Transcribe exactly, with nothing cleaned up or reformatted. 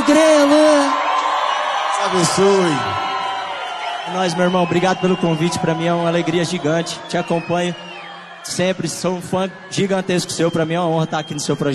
Grelo! Abençoe. É nóis, meu irmão. Obrigado pelo convite. Pra mim é uma alegria gigante. Te acompanho sempre. Sou um fã gigantesco seu. Pra mim é uma honra estar aqui no seu projeto.